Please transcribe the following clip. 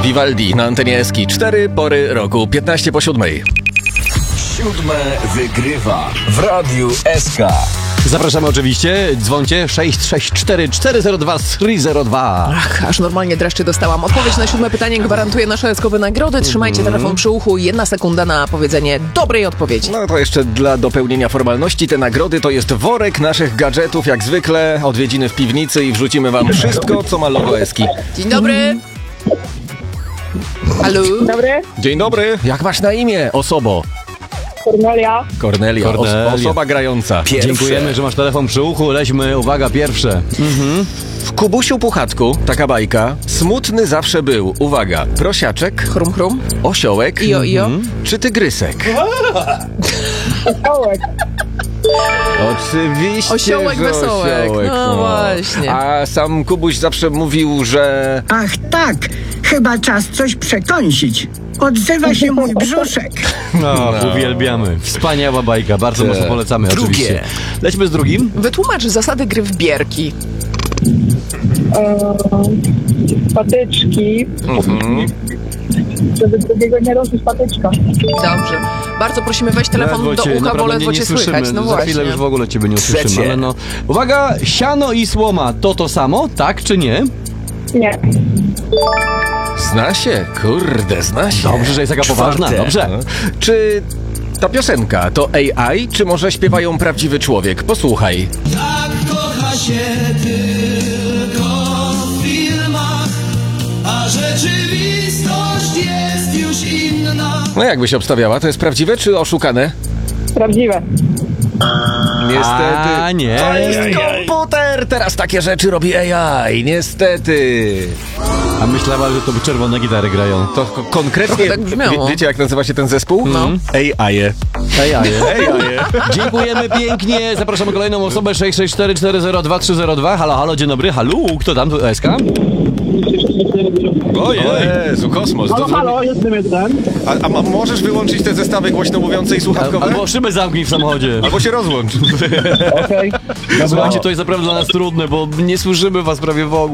Vivaldi na antenie Eski. 4 pory roku, 15 po 7. 7 wygrywa w Radiu SK. Zapraszamy oczywiście, dzwońcie 664 402 302. Ach, aż normalnie dreszczy dostałam. Odpowiedź na 7 pytanie gwarantuje nasze eskowe nagrody. Trzymajcie telefon przy uchu. 1 sekunda na powiedzenie dobrej odpowiedzi. No to jeszcze dla dopełnienia formalności te nagrody to jest worek naszych gadżetów, jak zwykle, odwiedziny w piwnicy i wrzucimy wam wszystko, co ma logo Eski. Dzień dobry. Halo? Dobry, Dzień dobry, jak masz na imię, osobo? Kornelia. Kornelia. Osoba grająca. Pierwsze. Dziękujemy, że masz telefon przy uchu. Lećmy, uwaga, pierwsze. W Kubusiu Puchatku, taka bajka, smutny zawsze był, uwaga, prosiaczek, Chrum, chrum. osiołek Ijo. czy tygrysek? Osiołek. Oczywiście, Osiołek, że wesołek. osiołek, No właśnie. A sam Kubuś zawsze mówił, że... Ach tak, chyba czas coś przekąsić. Odzywa się mój brzuszek. No, uwielbiamy. Wspaniała bajka, bardzo mocno polecamy Drugie. oczywiście. Lećmy z drugim. Wytłumacz zasady gry w bierki. Patyczki. Żeby drugiego nie ruszyć patyczka. Dobrze. Bardzo prosimy wejść telefon Ledwo do cię, ucha, bo naprawdę ledwo nie cię słyszymy. słychać. No Za właśnie. chwilę już w ogóle ciebie nie usłyszymy, Trzecie. ale no. Uwaga, siano i słoma to samo, tak czy nie? Nie. Zna się, kurde, zna się. Dobrze, że jest taka poważna, Czwarte. dobrze. Czy ta piosenka to AI, czy może śpiewają prawdziwy człowiek? Posłuchaj. Tak kocha się tylko w filmach, a rzeczywistość jest już inna. No jak byś obstawiała, to jest prawdziwe czy oszukane? Prawdziwe. Niestety. A nie. To jest komputer! Teraz takie rzeczy robi AI, niestety. A myślała, że to czerwone gitary grają. To konkretnie... tak brzmiało. Wiecie, jak nazywa się ten zespół? No. AI. Dziękujemy pięknie. Zapraszamy kolejną osobę 664 402 302. Halo, halo, dzień dobry. Halo, kto tam? Tu SK? Ojej. Jezu, kosmos. jestem jeden. A możesz wyłączyć te zestawy głośno mówiące i słuchawkowe? Albo szybę zamknij w samochodzie. Albo się rozłącz. Okej. Słuchajcie, to jest naprawdę dla nas trudne, bo nie słyszymy was prawie w ogóle.